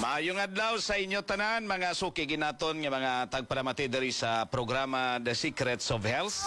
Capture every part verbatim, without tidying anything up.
Maayong adlaw sa inyo tanan, mga suki ginaton nga mga tagparamati diri sa programa The Secrets of Health.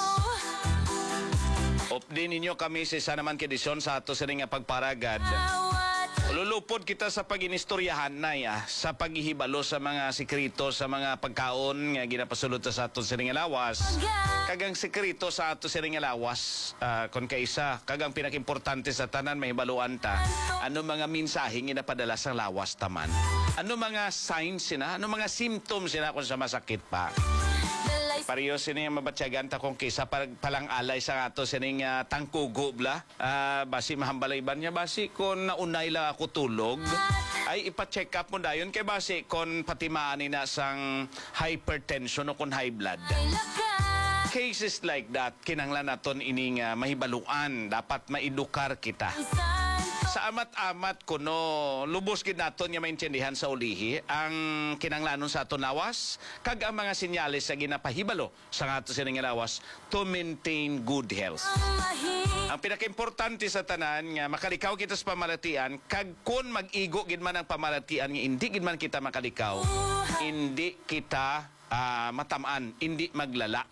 Update ninyo kami sa isa naman kedisyon sa ato sa nga pagparagad. Lulupod kita sa paginistoryahan na ya, sa paghihibalo sa mga sikrito sa mga pagkaon nga ginapasulod sa ato sa nga lawas. Kagang sikrito sa ato sa nga lawas, uh, kon kaisa, kagang pinakimportante sa tanan mahibaluan ta, ano mga mensaheng ginapadala sa lawas taman. Ano mga signs sina, ano mga symptoms sina kung sa masakit pa. Pareho sining mabatyagan ta kung kisa palang alay sa ato sining uh, tangkugo bla. Uh, basi mahambalay ban niya basi kung naunay lang ako tulog ay ipa-check up mo dayon kay basi kung patimaan ni na sang hypertension o kung high blood. Cases like that kinanglan naton ining uh, mahibaluan, dapat maedukar kita. Sa amat-amat kuno lubos gid naton nga maintindihan sa ulihi ang kinanglanon sa aton lawas kag ang mga senyales sa ginapahibalo sa ato sining lawas to maintain good health. Ang pinakaimportante sa tanan nga makalikaw kita sa pamalatian kag kun mag-igo gid man ang pamalatian nga hindi gid man kita makalikaw, hindi kita uh, matamaan, hindi maglala.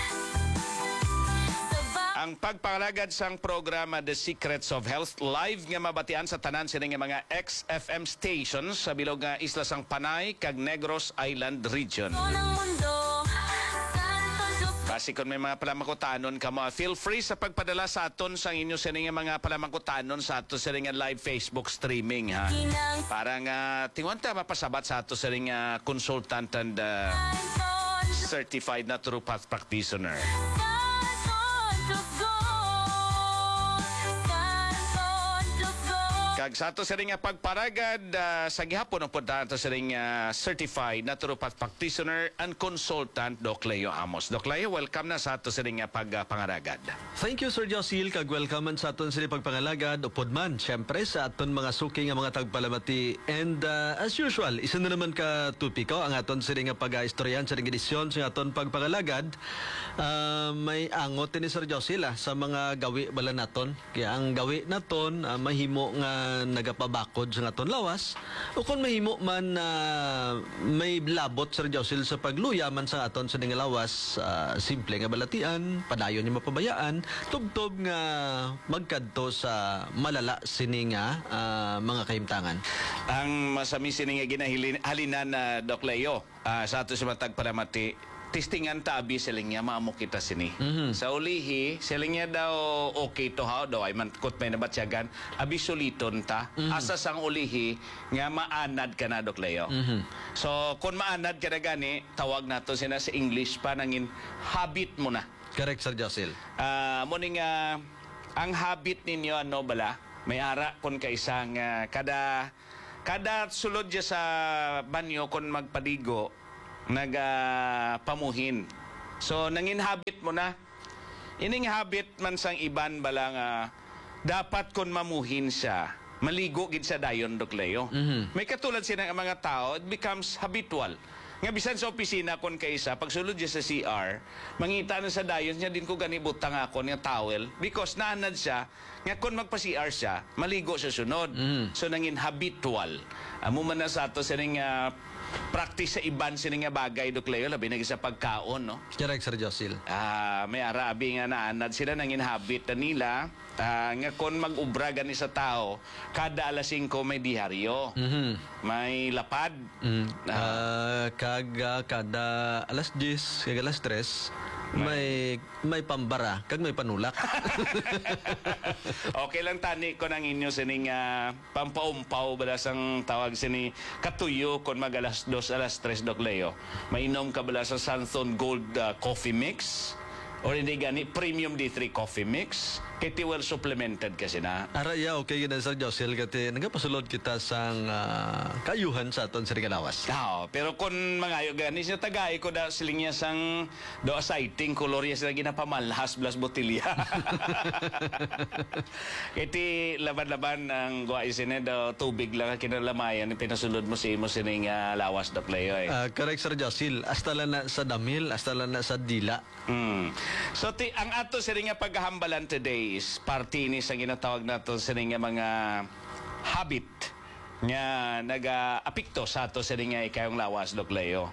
Ang pagpalagad sang programa The Secrets of Health live nga mabatian sa tanan sining mga X F M stations sa bilog nga isla sang Panay kag Negros Island region. Basi kung may mga palamangkutanon ka mo, feel free sa pagpadala sa aton sang inyo sining mga palamangkutanon sa ato sining live Facebook streaming ha. Para nga tingwan ta mapasabat sa ato sining consultant and uh, certified naturopath practitioner. Kag sa ato sa ring pagparagad uh, sa gihapon ang punta ato sa ring uh, certified naturopath practitioner and consultant Doc Leo Amos. Doc Leo, welcome na sa ato sa ring pagpangaragad. Thank you Sir Josil, kag welcome man sa aton sa pagpangalagad upod man syempre sa aton mga suki nga mga tagpalamati, and uh, as usual isa na naman ka tupiko ang aton sa ring pag-istoryan sa ring edisyon sa aton pagpangalagad. Uh, may angot ni Sir Josil ah, sa mga gawi bala naton, kaya ang gawi naton uh, mahimo nga nagapabakod sa aton lawas o kung mahimo man na uh, may labot Sir Josil sa pagluya man sa aton sa ning lawas, uh, simple nga balatian, padayon ni mapabayaan, tubtob nga magkadto sa malala sini nga uh, mga kahimtangan. Ang masami sini nga ginahalinan na uh, Doc Leo uh, sa ato sa matag paramati, testingan tabi siling niya maamo kita sini. Mm-hmm. Sa ulihi siling niya daw okay to how daw ay man kot may nabatsyagan abi suliton ta. Mm-hmm. Asa sang ulihi nga maanad ka na Doc Leo. Mm-hmm. So kung maanad ka na gani tawag nato sina sa English pa nangin habit mo na. Correct Sir Josil. Ah uh, mo ning uh, ang habit ninyo ano bala may ara kon kaisang uh, kada kada sulod sa banyo kon magpadigo nagapamuhin. Uh, so nangin habit mo na. Ining habit man sang iban balang uh, dapat kon mamuhin siya, maligo gid sa dayon Doc Leo. Mm-hmm. May katulad sila ng mga tao, it becomes habitual. Nga bisan sa opisina kon kaysa pagsulod siya sa C R, mangita na sa dayon niya din ko gani butang ako nga towel because naanad siya nga kon magpa-C R siya, maligo sa sunod. Mm-hmm. So nangin habitual. Amo man na sa ato sining uh, practice sa iban sining nga bagay Doc Leo labi na sa pagkaon no. Correct Sir Josil. Ah, uh, may arabi nga naanad sila nangin habit na nila uh, nga kon mag-ubra gani sa tao kada alas singko may diharyo. Mm-hmm. May lapad. Mm. Uh, uh, kag uh, kada alas diyes kag alas tres may may pambara kag may panulak. Okay lang tani ko nang inyo sining uh, pampaumpaw bala sang tawag sini katuyo kon mag alas dos alas tres Doc Leo. Mainom ka bala sa Santhon Gold uh, Coffee Mix or hindi gani Premium D three Coffee Mix kay well supplemented kasi na. Ara ya okay gina Sir Josil kati nagapasulod kita sang uh, kayuhan sa aton sa Rigalawas. Oo, pero kung mangayo gani siya tagay ko da siling niya sang do sighting color ya sila ginapamalhas blas botilya. Kiti laban-laban ang guwa isine do tubig lang kinalamayan pinasulod mo si mo sining uh, lawas Doc Leo eh. Uh, correct Sir Josil, hasta lang na sa damil, hasta lang na sa dila. Mm. So ti ang ato sining nga paghambalan today is party ni sa ginatawag nato sining nga mga habit nga naga-apikto sa ato sa nga ikayong lawas, Doc Leo.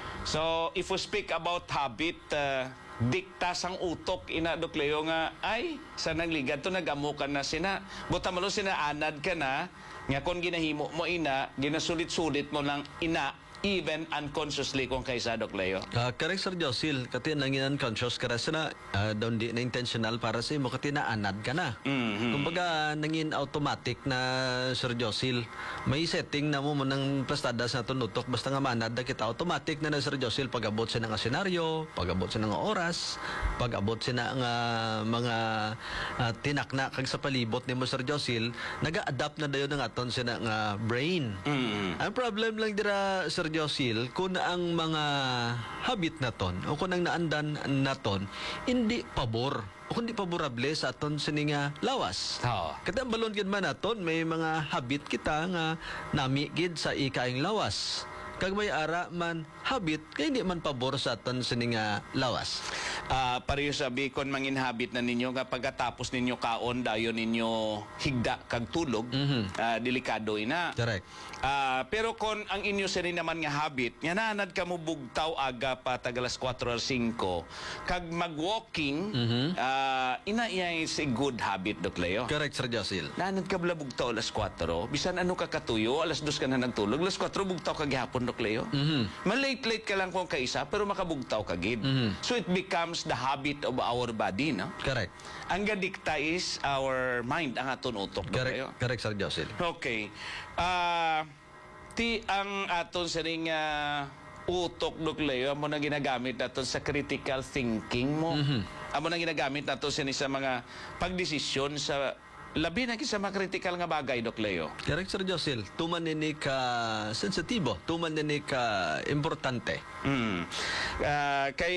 So, if we speak about habit, uh, dikta sang utok ina, Doc Leo, nga ay sa nangligad to nagamukan na sina. Buta malo sina anad ka na nga kung ginahimo mo ina, ginasulit-sulit mo lang ina, even unconsciously kung kaysa, Doc Leo. Uh, correct, Sir Josil. Kati nangin unconscious ka rin na uh, doon di na intentional para sa imo. Kati na anad ka na. Mhm. Kumbaga, nangin automatic na, Sir Josil. May setting na mo mo ng pastada sa tunutok. Basta nga manad na kita. Automatic na na, Sir Josil, pag-abot sa nga senaryo, pag-abot sa nga oras, pag-abot sa nga mga uh, tinakna kag sa palibot ni mo, Sir Josil, nag-a-adapt na dayon ng aton sa nga brain. Mhm. Ang problem lang dira, Sir Josil, kung ang mga habit naton o kung ang naandan naton hindi pabor o kundi paborable sa aton sininga lawas. Oo. Kaya ang balon gid man naton may mga habit kita nga nami gid sa ikaing lawas. Kag may ara man habit kay hindi man pabor sa aton sininga lawas. Ah, pareho sabi kon mangin habit na ninyo nga pagkatapos ninyo kaon dayon ninyo higda kag tulog, Mhm. ah, delikado ina. Correct. Ah, pero kon ang inyo sini naman nga habit, nga nanad ka mo bugtaw aga pa tagalas kwatro or singko, kag mag-walking, Mhm. ah, ina iya is a good habit, Doc Leo. Correct, Sir Josil. Nanad ka bala bugtaw alas kwatro, bisan ano ka katuyo, alas dos ka na nagtulog, alas kwatro bugtaw ka gihapon, Doc Leo. Mhm. Malate-late ka lang kung kaisa, pero makabugtaw ka gid. Mhm. So it becomes the habit of our body, no? Correct. Ang gadikta is our mind, ang aton utok, Doc Correct, Leo. correct, Sir Josil. Okay. Ah, ti ang aton sa ring ah, utok, Doc Leo, amo na ginagamit naton sa critical thinking mo. Amo na ginagamit naton sa sa mga pagdesisyon sa labi na sa mga critical nga bagay, Doc Leo. Correct, Sir Josil. Tuman nini ka sensitibo, tuman nini ka importante. Mm. Ah, kay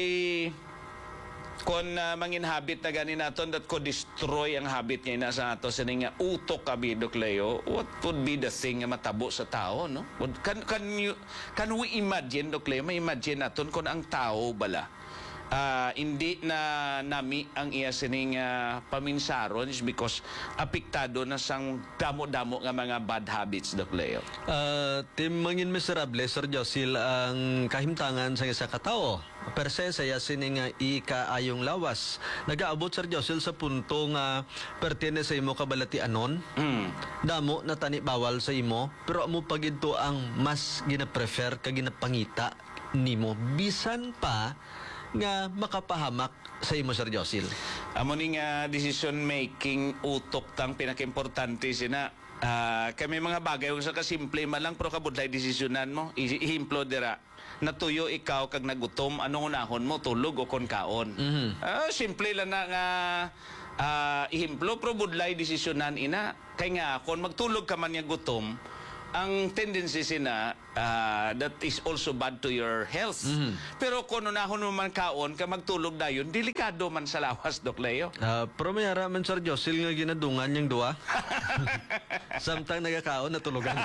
kon uh, mangin habit na ganin naton that ko destroy ang habit niya nasa ato sa nga utok kabi, Doc Leo, what would be the thing nga matabo sa tao, no? Would- Can, can, you, can we imagine, Doc Leo, may imagine naton kung ang tao bala ah, hindi na nami ang iya sining ah, paminsaron is because apektado na sang damo-damo nga mga bad habits, Doc Leo. Uh, tim mangin miserable, Sir Josil, ang kahimtangan sa isa ka tao. Per se, saya sining nga ikaayong lawas. Nagaabot, Sir Josil, sa punto nga pertene sa imo kabalati anon. Mm. Damo na tani bawal sa imo, pero amo pagito ang mas gina-prefer ka ginapangita nimo. Bisan pa nga makapahamak sa imo, Sir Josil. Amo ning nga decision making utok tang pinakaimportante sina ah, kami mga bagay kung sa kasimple man lang pero kabudlay desisyonan mo I- ihimplo dira natuyo ikaw kag nagutom anong unahon mo tulog o kon kaon. Mhm. Ah, simple lang na nga ah, ihimplo pero budlay desisyonan ina kay nga kon magtulog ka man nga gutom ang tendency sina ah, that is also bad to your health. Pero kung unahon mo man kaon ka magtulog dayon delikado man sa lawas, Doc Leo. Uh, pero may ara man, Sir Josil, nga ginadungan yung duwa. Samtang nagakaon, natulugan.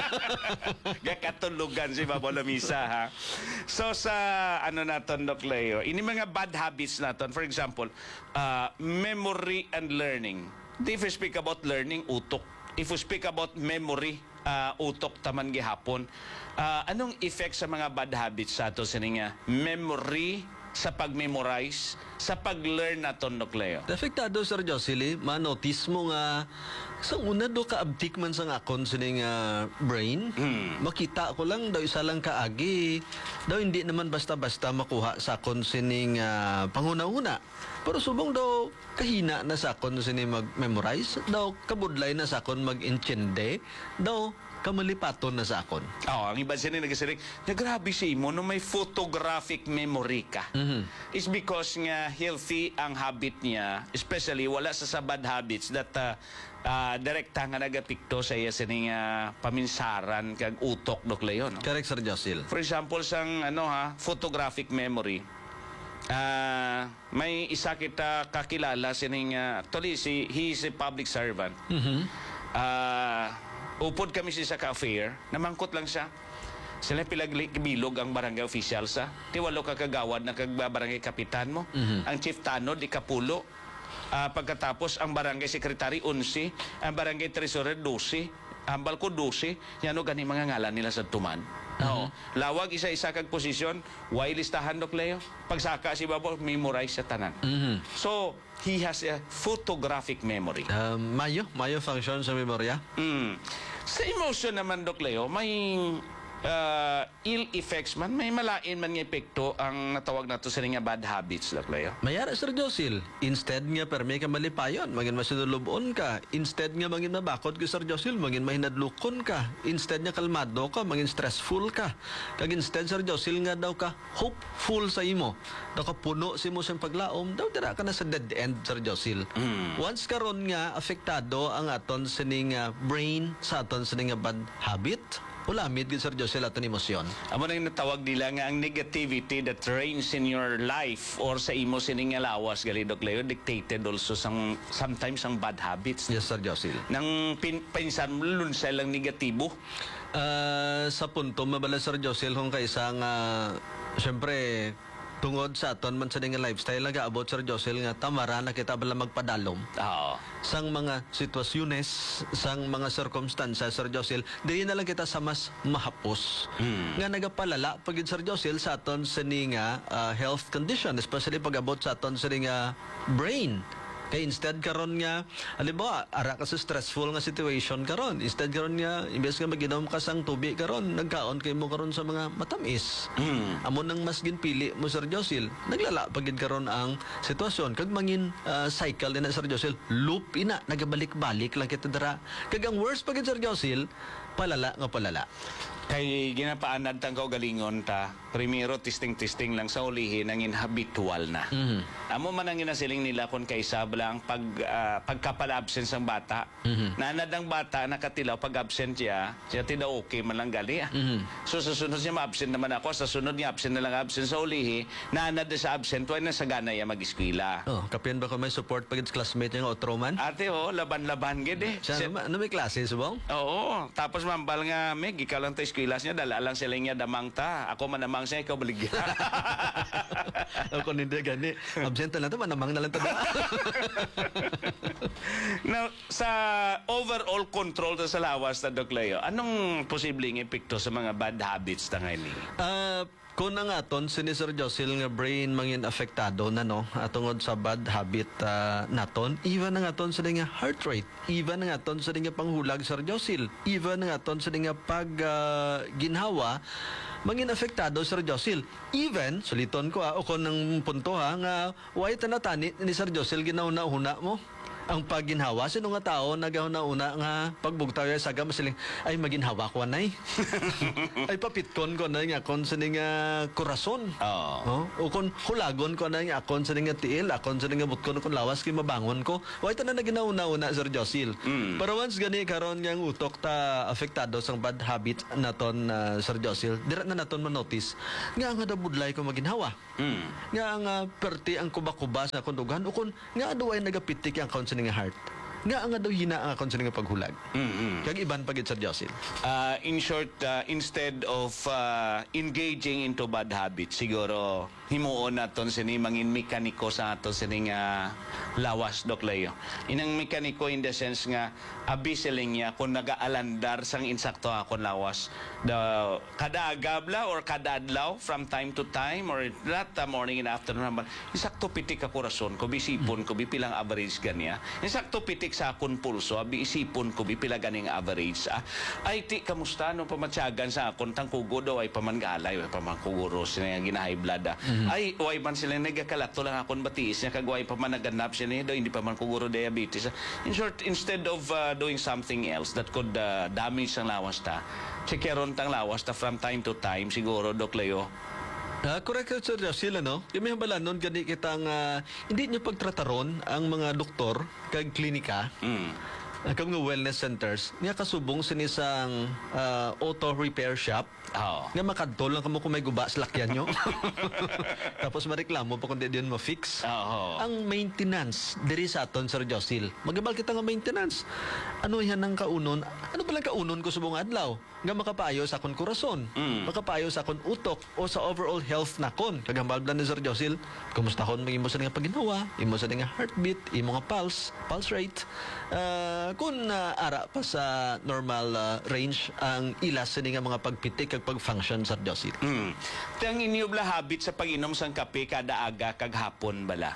Gakatulugan si Babo Lamisa, ha? So, sa ano naton, Doc Leo, ini mga bad habits naton, for example, uh, memory and learning. If we speak about learning, utok. If we speak about memory, uh, utok taman gihapon. Uh, anong effect sa mga bad habits sa ato sa nga memory, sa pag-memorize, sa pag-learn naton, Doc Leo? Depektado, Sir Josil, ma-notice mo nga sa una do kaabtik man sa akon sining uh, brain. Hmm. Makita ko lang daw isa lang kaagi. Daw hindi naman basta-basta makuha sa akon sining uh, panguna-una. Pero subong daw kahina na sa akon sining mag-memorize. Daw kabudlay na sa akon mag-intindi. Daw kamalipaton na sa akon. Oh, ang iba sila nagsasabi, na grabe si mo no may photographic memory ka. Mhm. It's because nga healthy ang habit niya, especially wala sa sa bad habits that uh, uh, direkta nga nagapikto sa iya sining uh, paminsaran kag utok, Doc Leo, no? Correct, Sir Josil. For example, sang ano ha, photographic memory. Ah, may isa kita kakilala sining uh, actually si he is a public servant. Mhm. Ah, upod kami siya sa ka-affair, namangkot lang siya. Sila pilagbilog ang barangay official sa. Di walo ka kagawad na kag barangay kapitan mo. Ang chief tanod, di kapulo. Ah, pagkatapos, ang barangay secretary, unsi. Ang barangay treasurer, dosi. hambal ko dose, yan o gani mga ngalan nila sa tuman. No. Lawag isa-isa kag posisyon, why listahan Dok Leo? Pagsaka si Babo, memorize sa tanan. Mhm. So, he has a photographic memory. Ah, mayo, mayo function sa memorya. Mm. Sa emotion naman, Dok Leo, may uh, ill effects man, may malain man nga epekto ang natawag nato sa nga bad habits, Dok Leo. Mayara, Sir Josil. Instead nga permi ka malipayon, mangin masinulubon ka. Instead nga mangin mabakod ka, Sir Josil, mangin mahinadlukon ka. Instead nga kalmado ka, mangin stressful ka. Kag instead, Sir Josil, nga daw ka hopeful sa imo. Daw ka puno si mo sa paglaom, daw tira ka na sa dead end, Sir Josil. Once karon nga apektado ang aton sining uh, brain sa aton sining nga bad habit, ulamid gid Sir Josil aton emosyon. Amo na yung natawag nila nga ang negativity that reigns in your life or sa imo sining nga lawas, gali Dok Leo, dictated also sang, sometimes ang bad habits. Yes, Sir Josil. Nang pin, pinsan mo, lunsay lang negatibo. Ah, sa punto mabala Sir Josil kung kaisa nga syempre tungod sa aton man sa nga lifestyle nga abot Sir Josil nga tamara na kita bala magpadalom Oo. sang mga sitwasyones, sang mga circumstances, Sir Josil, dili na lang kita sa mas mahapos. Nga nagapalala pagid Sir Josil sa aton sa nga ah, health condition, especially pag abot sa aton sa nga brain. Kaya instead karon nga, halimbawa, ara ka sa stressful nga situation karon. Instead karon nga, imbes nga maginom ka sang tubig karon, nagkaon kay mo karon sa mga matamis. Amo nang mas ginpili mo Sir Josil, naglala pagid karon ang sitwasyon. Kag mangin ah, cycle din na Sir Josil, loop ina, nagabalik-balik lang kita dara. Kag ang worst pagid Sir Josil, palala nga palala. Kay ginapaanad tang kaugalingon ta, primero testing-testing lang sa ulihin ang inhabitual na. Amo man ang ginasiling nila kung kaysa lang pag ah, pagkapala-absent ang bata. Nanad ang bata nakatilaw pag absent siya, siya tida okay man lang gali. Ah. So sa sunod siya ma-absent naman ako, sa sunod niya absent na lang absent sa ulihi, nanad na sa absent, wala na sa gana ya mag-eskwela. Oh, kapian ba ko may support pagid sa classmate nga Otroman? Ate oh, laban-laban gid eh. Siya, ano, ano may klase subong? Oo, tapos mambal nga meg, ikaw lang tayo eskwela's niya, dala lang sila niya damang ta. Ako manamang siya, ikaw baligya. Ako hindi gani. Absent na lang to, manamang na lang to. Now, sa overall control ta sa lawas na Doc Leo, anong posibleng epekto sa mga bad habits na ngayon? Ah, kung na nga ton, si Sir Josil nga brain mangin apektado na no, atungod sa bad habit ah, naton, even na nga ton sa nga heart rate, even na nga ton sa nga panghulag Sir Josil, even na nga ton sa nga pag ah, ginhawa, mangin apektado Sir Josil. Even, suliton ko ah, o kon ng punto ha, nga why tanatani ni Sir Josil ginauna-una mo? Ang pagginhawa, sino nga tao nagahuna-una nga pagbugtaw yung saga masiling, ay maginhawa ko anay. Ay papitkon ko na nga akon sa nga korason. Oo. Oh? O kung hulagon ko na nga akon sa nga tiil, akon sa nga butkon kung lawas kay mabangon ko. Why ta na naginauna-una Sir Josil. Pero once gani karon nga ang utok ta apektado sang bad habit naton uh, Sir Josil, dira na naton ma-notice nga nga dabudlay ko maginhawa. Mm. Nga nga perti ang kuba-kuba sa kundugan o kun nga aduay nagapitik ang akon sa nga heart. Nga nga daw hina ang akon sa nga paghulag. Mm-mm. Kag iban pagid Sir Josil. Uh, in short, uh, instead of uh, engaging into bad habits, siguro himuon naton sini mangin mekaniko sa aton sini nga lawas Doc Leo. Inang mekaniko in the sense nga abi siling niya kung nagaalandar sang insakto akon lawas. The kada agabla or kada adlaw from time to time or not the morning and afternoon naman. Insakto pitik ako rason ko bisipon ko bipilang average ganya. Insakto pitik sa akon pulso abi isipon ko bipila ganing average. Ah, ay ti kamusta no pamatyagan sa akon tangkugo daw ay pamangalay ay pamangkuguro sila nga ginahay blood. Ah. Ay way man sila nagakalato lang akon batiis niya kagway pa man naganap siya niya daw hindi pa man kuguro diabetes. Ah. In short, instead of uh, doing something else that could uh, damage ang lawas ta, checkeron tang lawas ta from time to time siguro Doc Leo. Ah, correct Sir Josil, ano? Yung may balanon gani kitang ah, hindi niyo pagtrataron ang mga doktor kag klinika. Mm. Ang kag mga wellness centers, niya kasubong sinisang ah, auto repair shop. Oo. Nga makadtol lang kamo kung may guba sa lakyan nyo. Tapos mareklamo pa kung di yun ma-fix. Oo. Ang maintenance, diri sa aton, Sir Josil. Magabal kita nga maintenance. Ano yan ang kaunon? Ano palang kaunon ko sa buong adlaw? nga makapaayo sa akong kurason, Mm. makapaayo sa akong utok o sa overall health nakon. Kagambal ni Sir Josil, kumusta kon mag imo sa nga paginawa, imo sa nga heartbeat, imo nga pulse, pulse rate. Ah, kung ah, ara pa sa normal ah, range ang ilas sa nga mga pagpitik kag pag-function Sir Josil. Hmm. Tang inyo bala habit sa pag-inom sang kape kada aga kag hapon bala.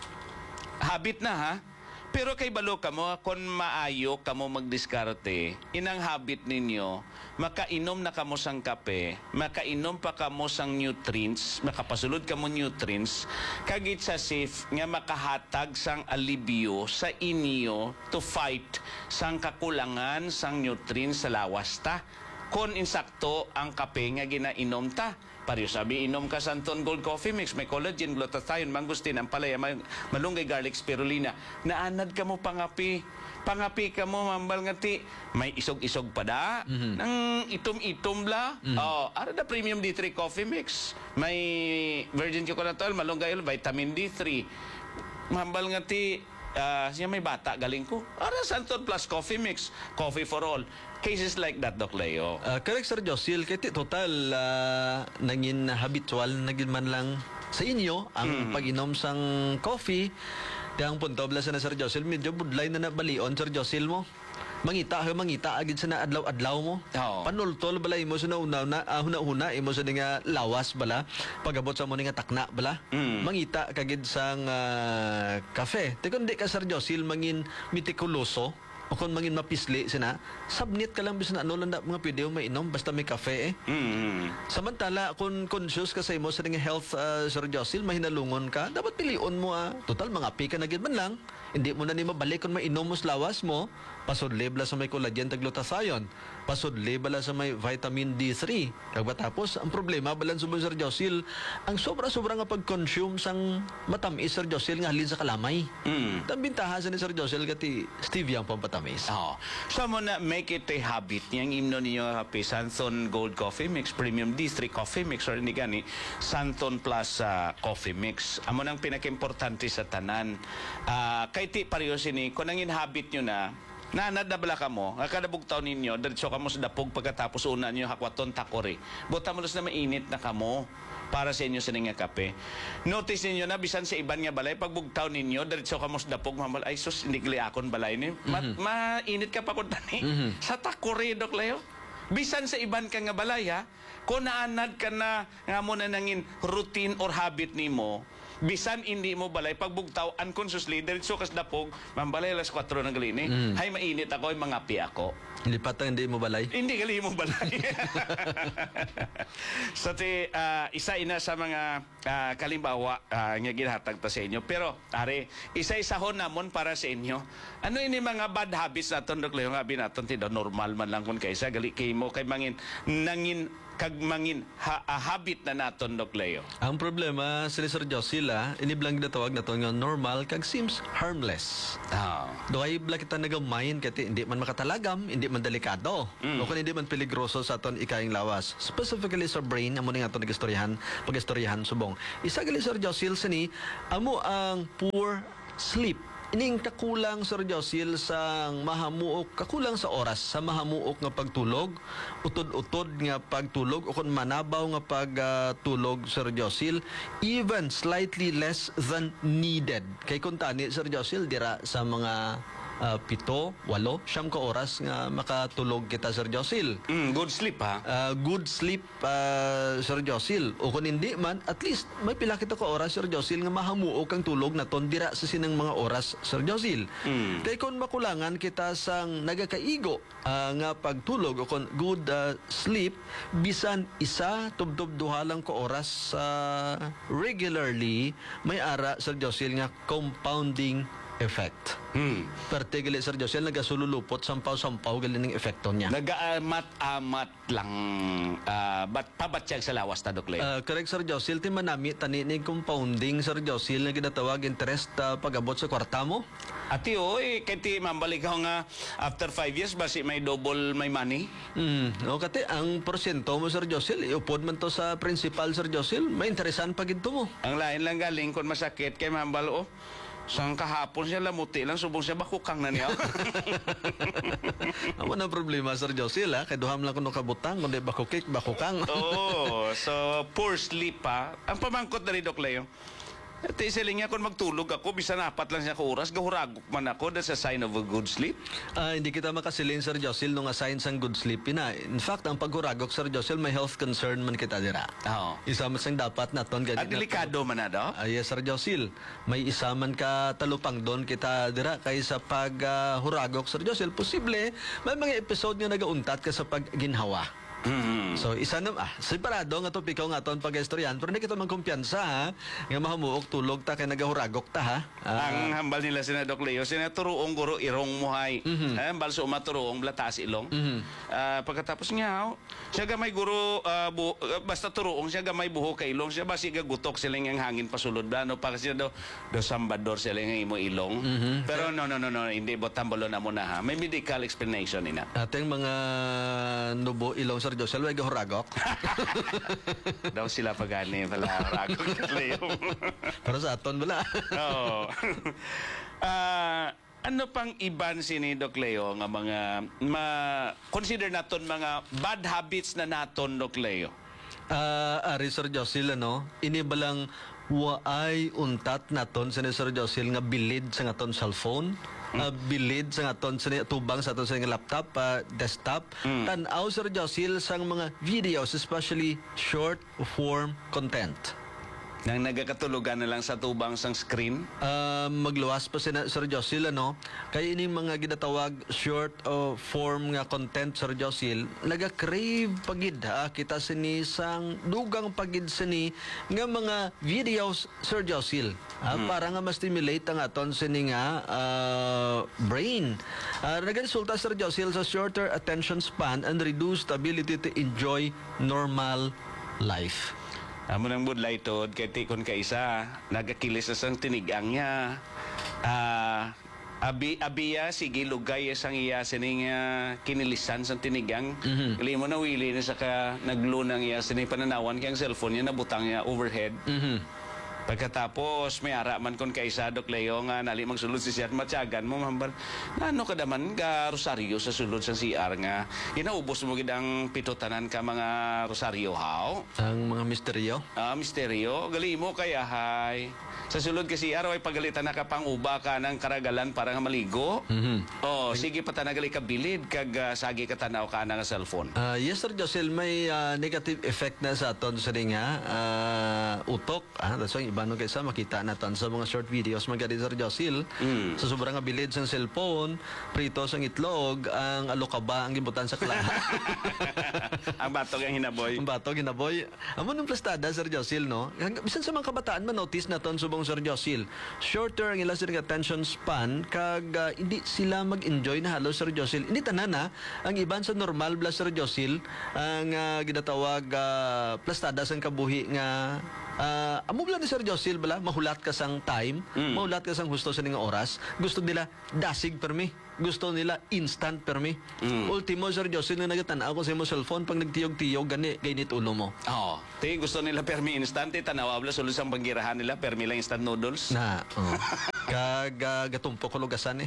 Habit na ha. Pero kay balo kamo kon maayo kamo magdiskarte, inang habit ninyo, makainom na kamo sang kape, makainom pa kamo sang nutrients, makapasulod kamo nutrients, kagit sa safe nga makahatag sang alibyo sa inyo to fight sang kakulangan sang nutrients sa lawas ta. Kon insakto ang kape nga ginainom ta. Pariyo sabi, inom ka Santon Gold Coffee Mix, may collagen, glutathione, mangustin, ampalaya, mal- malunggay, garlic, spirulina. Naanad ka mo pangapi. Pangapi ka mo, mambal nga ti. May isog-isog pa da. Mhm. Nang itom-itom la. Oh, ara da Premium D three Coffee Mix. May virgin coconut oil, malunggay oil, vitamin D three. Mambal nga ti, ah, siya may bata, galing ko. Ara Santon Plus Coffee Mix, coffee for all. Cases like that, Doc Leo. Uh, correct Sir Josil, kaya ti- total ah, naging habitual, naging man lang sa inyo ang pag-inom sang coffee. Kaya ang punto bala sa na Sir Josil, medyo budlay na nabalion Sir Josil mo. Mangita ha, mangita agad sa na adlaw-adlaw mo. Oo. Panultol bala imo sa nauna na uh, huna-huna imo sa nga lawas bala. Pagabot sa mo nga takna bala. Mm. Mangita kagid sang ah, kafe. Te kun di ka Sir Josil mangin mitikuloso o kung mangin mapisli sina, submit ka lang bisan ano lang na mga pwede mo mainom basta may kafe eh. Mm. Samantala, kung conscious ka sa imo sa nga health, uh, Sir Josil, mahinalungon ka, dapat pilion mo, ah. Total, mga pi ka na gid man lang. Hindi mo na ni mabalik kung may inom mo sa lawas mo, pasudli bala sa may collagen tag glutathione, pasudli bala sa may vitamin D three. Kag batapos, ang problema balan subon Sir Josil, ang sobra-sobra nga pag-consume sang matamis Sir Josil nga halin sa kalamay. Mm. Ang bintahan sa ni Sir Josil kati stevia ang pampatamis. Oh. So mo na make it a habit niyang imno ninyo kape Santon Gold Coffee Mix, Premium D three Coffee Mix or hindi gani Santon Plus ah, Coffee Mix. Amo nang pinakaimportante sa tanan. Ah, kay ti pareho sini kun ang habit nyo na nanad na bala kamo, nga kada bugtaw ninyo, diretso kamo sa dapog pagkatapos una niyo hakwaton takore. Buta mo na mainit na kamo para sa inyo sa nga kape. Notice ninyo na bisan sa iban nga balay pagbugtaw ninyo diretso kamo sa dapog mamal ay sus hindi gali akon balay ni. Ma- mainit ka pa kun tani. Sa takore Doc Leo. Bisan sa iban ka nga balay ha, kung naanad ka na nga mo na nangin routine or habit nimo, bisan hindi mo balay pagbugtaw unconsciously diretso kas dapog mambalay alas kwatro ng gali ni. Hay mainit ako, ay mangapi ako. Lipat ang hindi mo balay. Hindi gali mo balay. So ti ah, isa ina sa mga ah, kalimbawa ah, nga ginhatag ta sa inyo. Pero are isa-isahon namon para sa inyo. Ano ini mga bad habits naton Doc Leo nga binaton ti daw normal man lang kun kaysa gali kay mo kay mangin nangin kag mangin ha, ah, habit na naton Doc Leo. Ang problema sa Sir Josila, iniblang ginatawag na to nga normal kag seems harmless. Ah. Doay bla kita nagamayin kati hindi man makatalagam, hindi man delikado. O kung hindi man peligroso sa aton ikaing lawas. Specifically sa brain, amo ni nga aton nagistoryahan, pagistoryahan subong. Isa gali Sir Josil sini, amo ang poor sleep. Ining kakulang Sir Josil sa mahamuok, kakulang sa oras sa mahamuok nga pagtulog, utod-utod nga pagtulog o kung manabaw nga pagtulog Sir Josil, even slightly less than needed. Kay kung tani Sir Josil dira sa mga ah, pito, walo, siyam ka oras nga makatulog kita Sir Josil. Mm, good sleep ha. Uh, good sleep uh, Sir Josil o kung hindi man at least may pila kita ka oras Sir Josil nga mahamuok ang tulog na tondira sa sinang mga oras Sir Josil. Mm. Kay kung makulangan kita sang nagakaigo uh, nga pagtulog o kung good uh, sleep bisan isa tubtub duha lang ka oras uh, regularly may ara Sir Josil nga compounding effect. Hmm. Particularly Sir Josil nagasululupot sampaw-sampaw gali ning epekto niya. Nagaamat-amat lang ah, bat pabatsyag sa lawas ta Doc Leo. Uh, correct Sir Josil, ti manami tani ni compounding Sir Josil na ginatawag interest uh, pag-abot sa kwarta mo. Ati oy, kay ti mambalik ako nga after five years basi may double may money. Mm, o kati ang porsyento mo Sir Josil, iupod man to sa principal Sir Josil, may interesan pa gid to mo. Ang lain lang galing kung masakit kay mambal oh. Sang kahapon siya lamuti lang, subong siya bakukang na niya. Amo na problema, Sir Josil, ha? Kay duham lang kuno kabutang, kundi bakukik, bakukang. Oo, so poor sleep pa. Ang pamangkot na rin, Doc Leo. At isiling niya kung magtulog ako, bisa napat lang siya ka oras, gahuragok man ako, that's a sign of a good sleep. Ah, hindi kita makasilin, Sir Josil, nung assign sang good sleep na. In fact, ang paghuragok, Sir Josil, may health concern man kita dira. Oo. Isa man sang dapat naton ganit. At delikado man na, do? Ah, yes, Sir Josil. May isa man ka talupang doon kita dira kay sa pag ah, huragok, Sir Josil. Posible, may mga episode nga nagauntat ka sa pagginhawa. Mm-hmm. So, isa na, ah, separado nga topiko nga ton pag-istoryan, pero hindi kita man kumpiyansa, ha? Nga mahamuok, tulog ta, kay nagahuragok ta, ha? Ah, Ang hambal nila sina Doc Leo, sina turuong guro irong muhay. Mhm. Eh, hambal sa umaturuong blatas ilong. Mhm. Ah, pagkatapos nga, oh, siya gamay guro, ah, bu- ah, basta turuong siya gamay buho kay ilong. Siya basi gagutok sila ng hangin pasulod. Ano, pa kasi daw, do sambador sila ng imo ilong. Mhm. Pero no, no, no, no, hindi, botambolo na muna ha. May medical explanation ina. ating mga nubo ilong, Sir Josil, way gahuragok. Daw sila pagani pala ragog Doc Leo. Pero sa aton, wala. Oo. Ah, ano pang iban sini Doc Leo nga mga ma consider naton mga bad habits na naton Doc Leo? Ah, ari Sir Josil, ano, ini balang waay untat naton sa ni Sir Josil nga bilid sa ngaton cellphone, ah, bilid sa ngaton sa ni- tubang sa aton sa nga laptop, ah, desktop. Tan-aw Sir Josil sang mga videos, especially short form content. Nang nagakatulugan na lang sa tubang sang screen. Ah, magluwas pa si Sir Josil, ano, kay ini mga ginatawag short o form nga content, Sir Josil, naga-crave pagid, ha, kita sini sang dugang pagid sini nga mga videos, Sir Josil, ha, para nga ma-stimulate ang aton sini nga ah, brain. Uh, nagaresulta, Sir Josil, sa shorter attention span and reduced ability to enjoy normal life. Amo nang budlay tod kay tikon ka isa nagakilis na sang tinigang niya. Ah, abi abiya sige lugay sang iya sining ah, kinilisan sang tinigang. Mhm. Gali mo na wili na sa ka naglunang iya sining pananawan kay ang cellphone niya nabutang niya overhead. Mhm. Pagkatapos may ara man kon kay isa Doc Leo nga nali magsulod si siya matyagan mo mambal. Ano ka daman ka rosaryo sa sulod sa C R nga inaubos mo gid ang pitotanan ka mga rosaryo haw. Ang mga misteryo. Ah, misteryo. Gali mo kaya hay. Sa sulod kasi araw ay pagalitan na ka pang uba ka ng karagalan para nga maligo. Mhm. Oh, sige pa tanagali ka bilid kag ah, sagi ka tanaw ka na nga cellphone. Ah, yes, Sir Josil, may ah, negative effect na sa aton sa nga ah, utok. Ah, that's why iba no kaysa makita naton sa mga short videos magadi, Sir Josil. Mm. Sa sobrang nga bilid sa cellphone, prito sa itlog, ang alokaba ang gibutan sa klaha. Ang batog ang hinaboy. Ang bato, ginaboy. Amo nung plastada, Sir Josil, no? Hang- Bisan sa mga kabataan, man-notice na ton subong Sir Josil. Shorter ang ilang sila attention span, kag ah, hindi sila mag-enjoy na halos, Sir Josil. Hindi tanan na, ang iban sa normal bla, Sir Josil, ang ah, ginatawag ah, plastada sang kabuhi nga Uh, amo bala ni Sir Josil bala, mahulat ka sang time, Mm. mahulat ka sang gusto sa nga oras. Gusto nila dasig permi. Gusto nila instant permi. Mm. Ultimo, Sir Josil, na nagatanaw ko sa imo cellphone, pag nagtiyog-tiyog, gani, ganit ulo mo. Oo. Ti gusto nila permi instant tanaw abla sulod sang panggirahan nila permi lang instant noodles. Na, oh. Kag uh, gatumpo ko lugasan eh.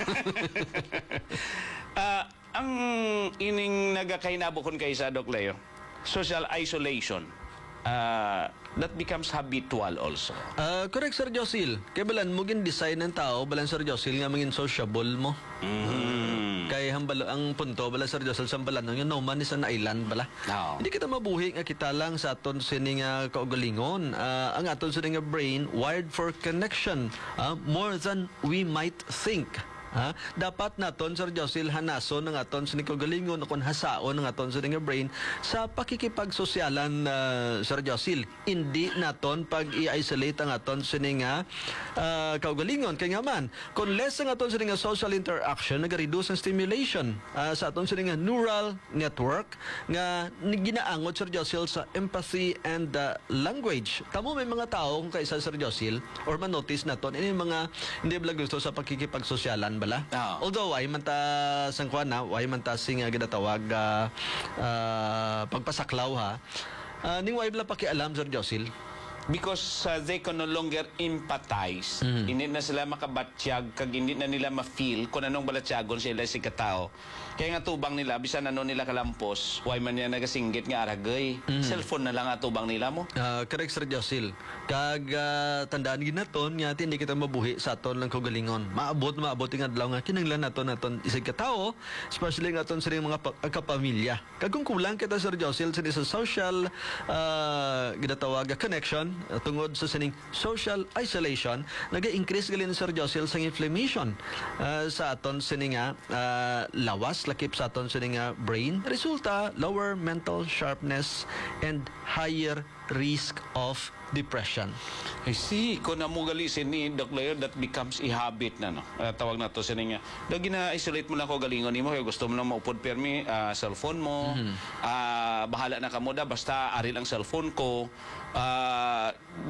Ah, ang ining nagakainabukon kay sa Doc Leo, social isolation. Ah, that becomes habitual also. Ah, correct, Sir Josil. Kaya balan mo gin design ng tao, balan, Sir Josil, nga maging sociable mo. Mhm. Kay hambalo ang punto bala, Sir Josil, sa balan yung no man is an island bala. Oo. Hindi kita mabuhi nga kita lang sa aton sining nga kaugalingon. Ah, ang aton sining nga brain wired for connection, ah, more than we might think. Ha? Dapat naton, Sir Josil, hanason ng aton sining kaugalingon o kung hasaon ng aton sining nga brain sa pakikipagsosyalan, ah, Sir Josil. Hindi naton pag i-isolate ang aton sining nga ah, kaugalingon. Kaya nga man, kung less ang aton sining nga social interaction, nag-reduce ang stimulation ah, sa aton sining nga neural network nga ginaangot, Sir Josil, sa empathy and ah, language. Tamo may mga tao kung kaisa, Sir Josil, or man-notice naton, ini mga hindi bala gusto sa pakikipagsosyalan bala. Oo. Although ay man ta sang kuan na, ay man ta sing uh, ginatawag ah, ah, pagpasaklaw ha. Ah, ning way bala pakialam, Sir Josil. because uh, they can no longer empathize. Hindi na sila makabatsyag kag hindi na nila ma-feel kung anong balatsyagon sila si katao. Kaya nga tubang nila, bisan ano nila kalampos, why man yan nagasinggit nga aragay. Cellphone na lang nga tubang nila mo. Ah, correct, Sir Josil. Kag ah, tandaan gid naton nga hindi kita mabuhi sa aton lang kaugalingon. Maabot maabot nga adlaw nga kinahanglan naton naton isig katao, especially nga aton sa mga pa- kapamilya. Kag kung kulang kita, Sir Josil, sa sa social uh, ginatawag nga connection uh, tungod sa sining social isolation, naga-increase gali ni Sir Josil sa inflammation uh, sa aton sining nga uh, lawas lakip sa aton sining nga brain. Resulta lower mental sharpness and higher risk of depression. I see. Kung namugalisin ni Doc Leo, that becomes a habit na, no? Uh, tawag na to sa niya. Daw gina-isolate mo lang ko galingon ni mo, kaya gusto mo lang maupod permi, uh, cellphone mo, mm-hmm. uh, bahala na ka mo da, basta ari lang cellphone ko. Uh,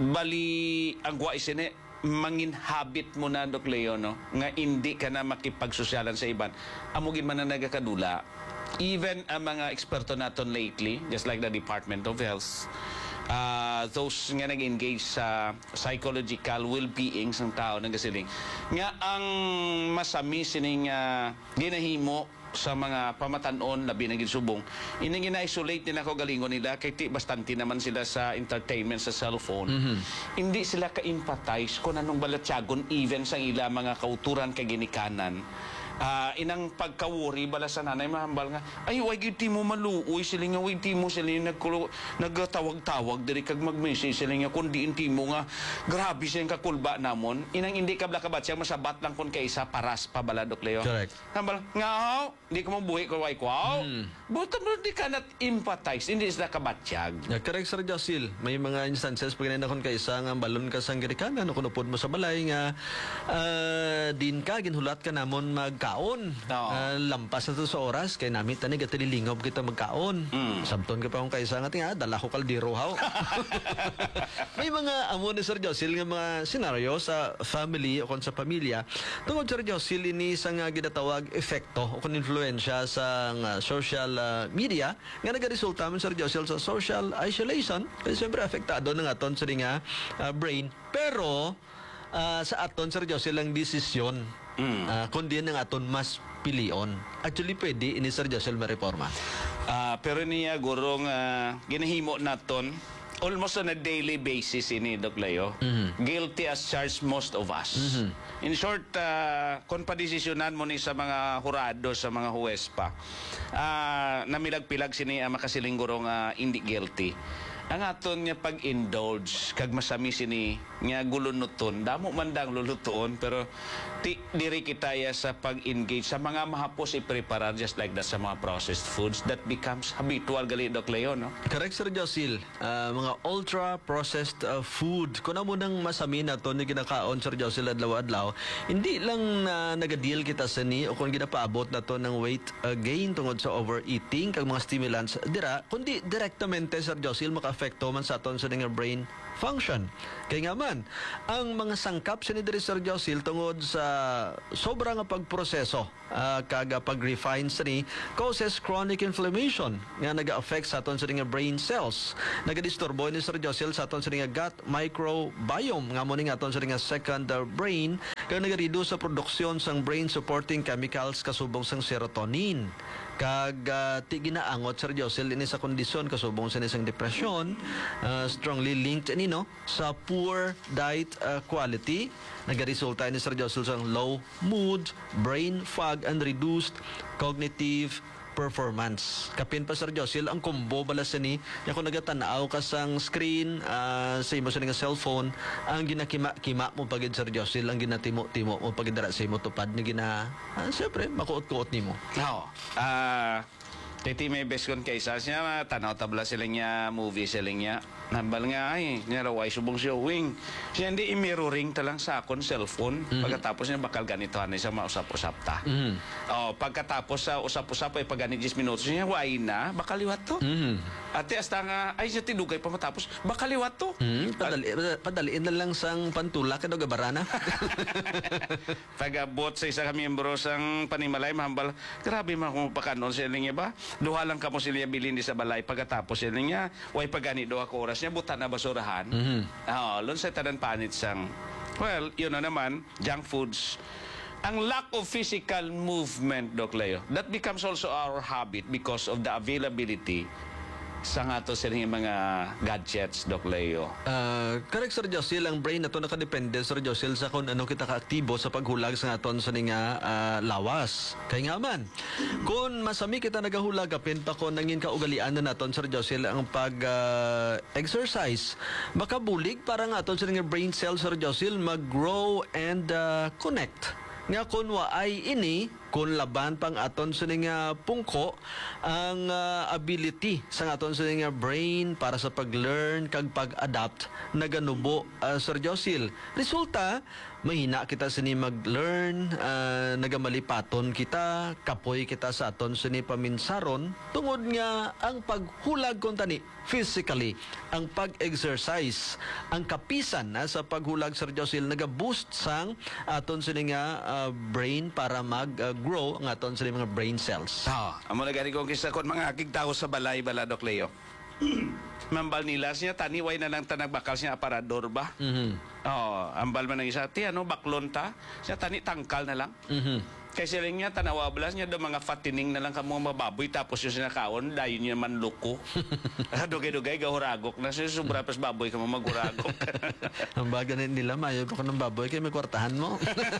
bali, ang gwa isini, mangin habit mo na, Doc Leo, no? Nga hindi ka na makipagsosyalan sa iban. Amugin man na nagakadula. Even ang mga eksperto naton lately, just like the Department of Health, uh, those nga nag-engage sa psychological well-being ng tao ng kasiling, nga ang masami sining uh, ginahimo sa mga pamatanon labi na ginsubong, ini gina-isolate nila ko galingon nila kay ti bastante naman sila sa entertainment sa cellphone. Mm-hmm. Hindi sila ka-empathize kung anong balatsyagon even sa ila mga kauturan kay ginikanan. Uh, inang pagkawuri bala sa nanay mahambal nga ay wag iti mo maluoy sila nga wag iti mo sila nagkulo nagtawag-tawag diri kag mag-message sila nga kundi inti mo nga grabe siya kakulba namon inang hindi ka blakabat siya masabat lang kun kaysa paras pa bala, Doc Leo. Correct. Hambal nga hindi ko mabuhi ko wai kwaw. Mm. Buta mo di ka not empathize hindi sila kabatsyag. Yeah, correct, Sir Josil. May mga instances pag na kon kaysa nga balon ka sang girikanan no kunupod mo sa balay nga uh, din ka ginhulat ka namon mag kaon. Oo. Uh, lampas na to sa oras kay namin tani gatililingob kita magkaon. Mm. Sabton ka pa akong kaysa nga tinga dala ko kaldero haw. May mga amo ni Sir Josil nga mga senaryo sa family o kon sa pamilya tungod Sir Josil ini sa nga ginatawag epekto o kon influensya sa nga social uh, media nga nagaresulta man Sir Josil sa social isolation kaya siyempre apektado na nga aton sa nga uh, brain pero uh, sa aton Sir Josil ang desisyon Mm. Uh, kundi ng aton mas pilion. Actually, pwede ini Sir Josil ma-reforma. Uh, pero niya, gurong uh, ginahimo naton almost on a daily basis ini, Doc Leo. Mm-hmm. Guilty as charged most of us. Mm-hmm. In short, uh, kung padesisyonan mo ni sa mga hurado, sa mga huwes pa, uh, namilag-pilag sini uh, makasiling gurong uh, hindi guilty. Ang aton nga pag-indulge kag masami sini nga gulunuton damo man dang lulutuon pero ti diri kita ya sa pag-engage sa mga mahapos i-prepare just like that sa mga processed foods that becomes habitual gali, Doc Leo, no? Correct, Sir Josil. Uh, mga ultra-processed uh, food. Kung na mo nang masami na to ni ginakaon, Sir Josil, adlaw-adlaw, hindi lang na uh, nagadeal kita sa ni o kung ginapaabot na to ng weight uh, gain tungod sa overeating kag mga stimulants dira, kundi direktamente, Sir Josil, maka-afekto man sa aton sa nga brain function. Kaya nga man, ang mga sangkap sa ni Sir Josil tungod sa sobrang pagproseso uh, kaga pag-refine sa ni causes chronic inflammation nga naga-affect sa aton sa nga brain cells. Nagadisturbo ni Sir Josil sa aton sa nga gut microbiome nga mo ni nga aton sa nga second uh, brain kaya nag-reduce sa produksyon sang brain supporting chemicals kasubong sang serotonin. Kag uh, ti ginaangot Sir Josil ini sa kondisyon kasubong sa isang depresyon uh, strongly linked ni no sa poor diet uh, quality nagaresulta ni Sir Josil sa low mood, brain fog and reduced cognitive performance. Kapin pa Sir Josil ang combo bala sa ni ya kung nagatanaw ka sang screen uh, sa imo sa nga cellphone ang ginakima-kima mo pagid Sir Josil ang ginatimo-timo mo pagid dara sa imo tupad ni gina uh, syempre makuot-kuot nimo. No. Ah uh, Titi may best kon kaysa siya tanaw tabla sila niya movie sila niya nambal nga ay niya raw ay subong siya wing siya hindi i-mirroring talang sa akon cellphone mm-hmm. Pagkatapos niya bakal ganito ano siya mausap-usap ta mm-hmm. Oh pagkatapos sa usap-usap ay pag ganit ten minutos niya why na bakal liwat to mm-hmm. Ate hasta nga ay siya tinugay pa matapos bakal liwat to mm-hmm. Padali, padaliin na lang sang pantula ka daw gabarana. Pagabot sa isa ka miyembro sang panimalay mahambal grabe man kung pakanon siya niya ba duha lang kamo sila bilin di sa balay pagkatapos sila niya way pagani duha ka oras niya buta na basurahan. Mhm. Ah, lon sa tanan panit sang well, yun na naman, junk foods. Ang lack of physical movement, Doc Leo, that becomes also our habit because of the availability sa nga to silang mga gadgets, Doc Leo. Ah, correct, Sir Josil, ang brain na to nakadepende, Sir Josil, sa kung ano kita kaaktibo sa paghulag sa aton sa nga ah, lawas. Kaya nga man, kung masami kita nagahulag, kapin pa kung nangin kaugalian na naton, Sir Josil, ang pag-exercise, makabulig para nga aton sa nga brain cells, Sir Josil, mag-grow and ah, connect. Nga kung ay ini, kung laban pang aton sa nga pungko, ang ah, ability sa aton sa nga brain para sa pag-learn kag pag-adapt naganubo, uh, Sir Josil. Resulta, mahina kita sa ni mag-learn, ah, nagamalipaton kita, kapoy kita sa aton sa ni paminsaron, tungod nga ang paghulag kung tani, physically, ang pag-exercise, ang kapisan na sa paghulag, Sir Josil, naga-boost sang aton sa ni nga ah, brain para mag-grow ang aton sa ni mga brain cells. Ah, amo na gani kong kisa kon mga akig tao sa balay bala, Doc Leo. Mambal nila siya taniway na lang tanag bakal siya aparador ba? Mhm. Oh, ambal man ng isa, ti ano baklon ta? Siya tani tangkal na lang. Mhm. Kaya sila niya, tanawa blas niya, do mga fatining na lang kamo mababoy, tapos yung sinakaon, dayon niya man luko. Dugay-dugay, gahuragok na siya, sobra pas baboy ka mo maghuragok. Ang baga na nila, mayo pa ka ng baboy, kaya may kwartahan mo.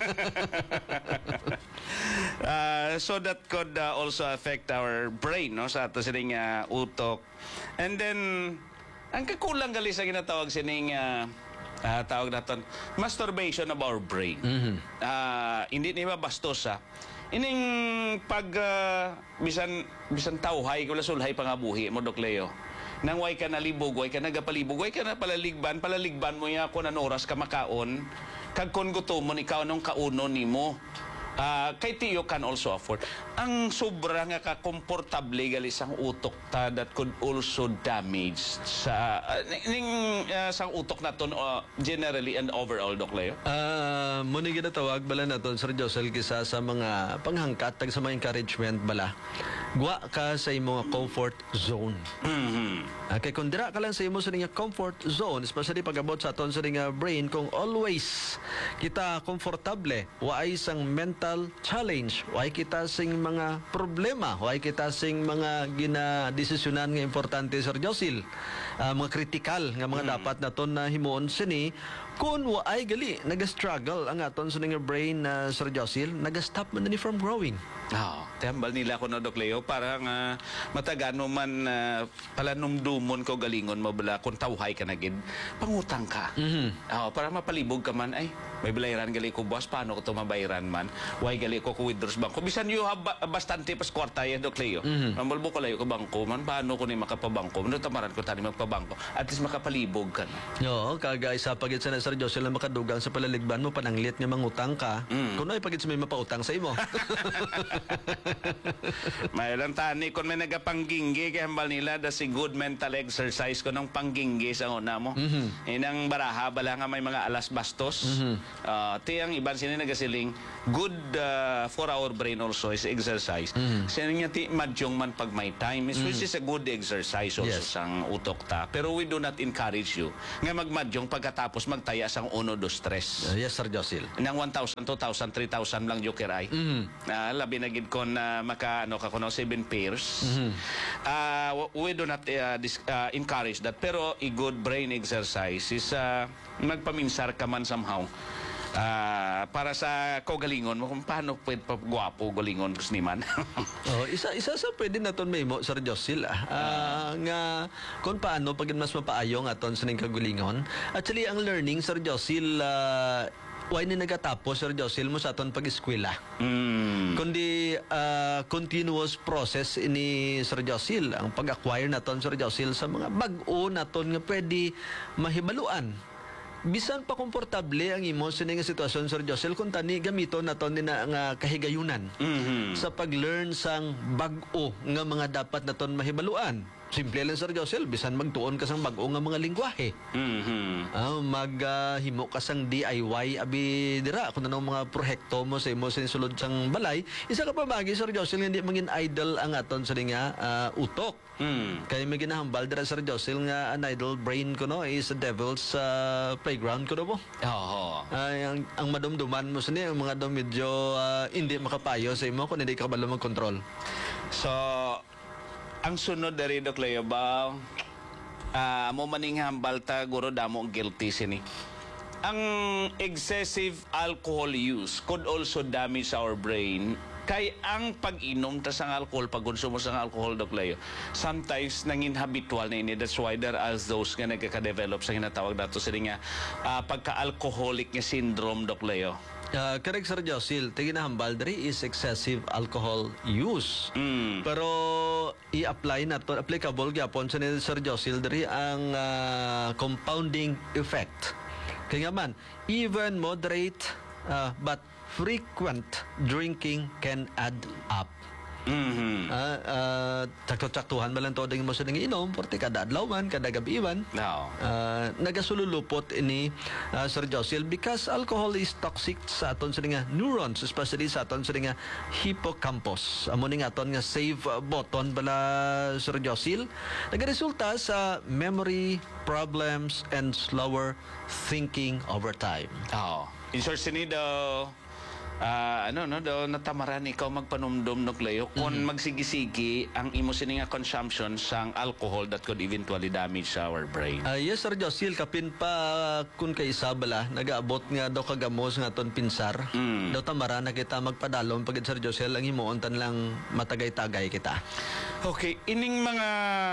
Uh, so that could uh, also affect our brain, no? Sa ato sining uh, utok. And then, ang kakulang gali sa ginatawag sining uh, uh, tawag naton masturbation of our brain. Mhm. Ah, hindi niya bastos ha. Ining pag uh, bisan bisan tawhay ko sulhay pangabuhi mo, Doc Leo. Nang way ka nalibog, way ka nagapalibog, way ka na palaligban, palaligban mo ya kung anong oras ka makaon. Kag kon gutomon ikaw nung kauno nimo. Ah, kay tiyo can also afford. Ang sobra nga ka komportable gali sang utok ta that could also damage sa uh, ning uh, sang utok naton uh, generally and overall, Doc Leo. Ah, muna ginatawag bala naton, Sir Josel, kisa sa mga panghangkat, tag sa mga encouragement bala. Gwa ka sa imong comfort zone. Mhm. Okay, kung dira ka lang sa imo sa nga comfort zone, especially pag-abot sa aton sa nga brain, kung always kita komportable, waay sang mental challenge, waay kita sing mga problema, waay kita sing mga ginadesisyonan nga importante, Sir Josil, ah, mga critical nga mga dapat naton na himuon sini, kung waay gali nag-struggle ang aton sa nga brain na, Sir Josil, nag-stop man ni from growing. Ah, tembal nila ko no, Doc Leo, para nga matagano man uh, palanumdumon ko galingon mo bala kung tawhay ka na gid, pangutang ka. Mhm. Ah, para mapalibog ka man, ay may bayaran gali ko, boss, paano ko to mabayaran man? Why gali ko ko withdraws bangko? Bisan you have ba- bastante pas kwarta yan, Doc Leo. Mhm. Mambalbo ko layo ko bangko man, paano ko ni makapabangko? Ano tamaran ko tani magpabangko? At least makapalibog ka na. Oo, kagay sa pagit sa Sir Josel na makadugang sa palaligban mo, pananglit nga mangutang ka, Mm. kung ay pagit sa may mapautang sa imo. May lang tani kung may nagapangginggi kay hambal nila da si good mental exercise ko ng pangginggi sa una mo. Mhm. Inang baraha bala nga may mga alas bastos. Mhm. Ah, tiyang iban sini nagasiling good uh, for our brain also is exercise. Mhm. Sino niya ti madyong man pag may time is which is a good exercise also Yes. sang utok ta. Pero we do not encourage you nga magmadyong pagkatapos magtaya sang uno dos tres. Uh, yes, Sir Josil. Nang one thousand, two thousand, three thousand lang joker ay. Mhm. Ah, labi na gid kon na maka ano ka kuno seven pairs. Mhm. Ah, we do not uh, dis- uh, encourage that, pero a good brain exercise is uh, magpaminsar ka man somehow. Ah, para sa kaugalingon mo kung paano pwede pa gwapo galingon kus ni man. Oh, isa isa sa pwede naton may mo, Sir Josil, ah, Ah, nga kung paano pag mas mapaayo nga aton sa ning kagulingon. Actually, ang learning, Sir Josil, uh, why ni nagatapos, Sir Josil, mo sa aton pag-eskwela. mm. Kundi ah, continuous process ini, Sir Josil, ang pag-acquire naton, Sir Josil, sa mga bag-o naton nga pwede mahibaluan. Bisan pa komportable ang imo sa nga sitwasyon, Sir Josil, kung tani gamiton naton ni na nga kahigayunan Mhm. sa pag-learn sang bag-o nga mga dapat naton mahibaluan. simple lang Sir Josel, bisan magtuon ka sang bag-o nga mga lingwahe. Mhm. Ah, maghimo ka sang D I Y abi dira kung ano mga proyekto mo sa imo sa sulod sang balay, isa ka pa bagi Sir Josel hindi mangin idol ang aton sa nga ah, utok. Mm. Kaya may ginahambal dira Sir Josel nga an idle brain ko no is a devil's ah, playground ko no mo. Oo. Ay, ang, ang madumduman mo sa niya, ang mga daw medyo ah, hindi makapayo sa imo kung hindi ka bala mag-control. So, ang sunod dari Dok Leo ba, ah, mo maning hambal ta guro damo guilty sini. Ang excessive alcohol use could also damage our brain. Kay ang pag-inom ta sang alcohol, pag-konsumo sang alcohol, Dok Leo, sometimes nangin habitual na ini. That's why there are those nga nagkaka-develop sa hinatawag nato sila nga ah, pagka-alcoholic nga syndrome, Dok Leo. Uh, correct Sir Josil, tingin na hambal diri is excessive alcohol use. Mm. Pero i-apply na to, applicable gyapon sa ni Sir Josil diri ang ah, compounding effect. Kaya nga man, even moderate ah, but frequent drinking can add up. Mhm. Ah, ah, sakto-saktuhan ba lang to ding mo sa nang inom, porte kada adlaw man, kada gabi man. No. Uh, nagasululupot ini uh, Sir Josil because alcohol is toxic sa aton sa nga neurons, especially sa aton sa nga hippocampus. Amo ni nga aton nga save uh, button bala Sir Josil nagaresulta sa memory problems and slower thinking over time. Oo. In short, sinido, ah, ano, no, daw natamaran ikaw magpanumdum, Dok Leo, kung magsigisigi ang imo sini nga consumption sang alcohol that could eventually damage our brain. Uh, yes, Sir Josil, kapin pa kun kay isa bala, nagaabot nga daw kagamos nga ton pinsar. Mm. Daw tamara na kita magpadalom pagid Sir Josil, ang himuon tan lang matagay-tagay kita. Okay, ining mga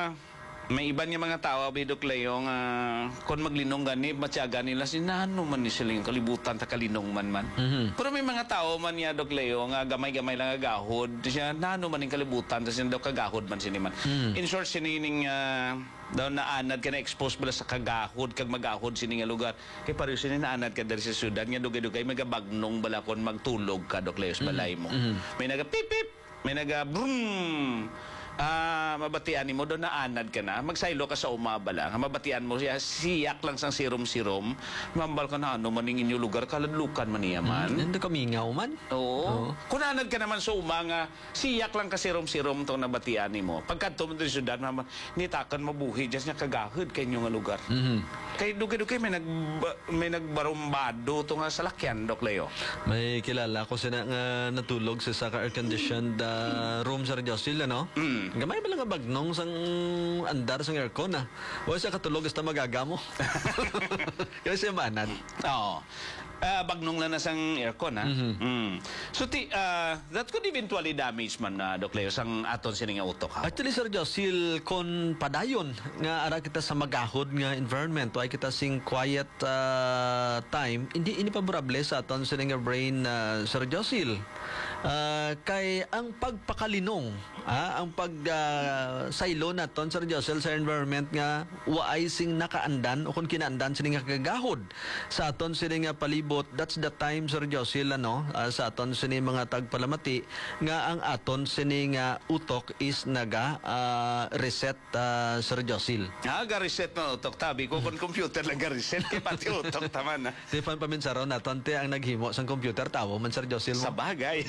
may iban nga mga tao, Bidok Leo, nga kung maglinong gani, matyaga nila, sinano man ni sila yung kalibutan, ta kalinong man man. Mhm. Pero may mga tao man niya, Dok Leo, nga gamay-gamay lang agahod, siya, nano man yung kalibutan, ta siya daw kagahod man siniman. Mm. In short, sinining, uh, daw naanad ka na expose bala sa kagahod, kag magahod sini nga lugar. Kay pareho sini naanad ka dari sa syudad, nga dugay-dugay, magabagnong bala kon magtulog ka, Dok Leo, sa balay mo. May naga pip-pip, may naga brum. Ah, mabatian mo doon na anad ka na, magsaylo ka sa umabala, mabatian mo siya, siyak lang sang sirom-sirom, mambal ka na ano maning inyo lugar, kaladlukan man niya man. Hindi kami ngaw man. Oo. Kung anad ka naman sa uma nga, siyak lang ka sirom-sirom itong nabatian mo. Pagkanto mo din syudad, mama, nitakan mabuhi, just niya kagahod kayo nga lugar. Mhm. Kay dugay-dugay may, nag, may nagbarumbado to nga sa lakyan, Dok Leo. May kilala ko sina nga natulog sa saka air-conditioned uh, room sa Josil, ano? Mm. Gamay ba lang nga bagnong sang andar sang aircon, ah? O siya katulog hasta magagamo. Kasi siya manad. Oo. Ah, bagnong lang na sang aircon, ha? Mm. So, ti, ah, that could eventually damage man na, Dok Leo, sang aton sini nga utok, ha? Actually, Sir Josil, kon padayon nga ara kita sa magahod nga environment, ay kita sing quiet uh, time, hindi ini favorable sa aton sa nga brain, uh, Sir Josil. Uh, kay ang pagpakalinong, ah, ang pag uh, saylo naton Sir Josil sa environment nga waay sing nakaandan o kung kinaandan sini nga kagahod sa aton sini nga palibot, that's the time Sir Josil, ano, uh, sa aton sini mga tagpalamati nga ang aton sini nga utok is naga uh, reset, uh, Sir Josil. Ah, ga-reset mo utok. Tabi ko, kung computer lang ga-reset, kay pati utok taman, ha? Di pan paminsaro naton te ang naghimo sang computer tawo man Sir Josil mo. Sa bagay.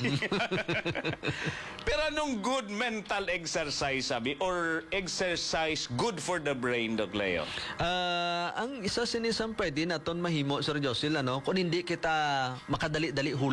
Pero anong good mental exercise, sabi? Or exercise good for the brain, Dok Leo? Ah, ang isa sinisang pwede naton mahimo Sir Josil, ano, kung hindi kita makadali-dali huli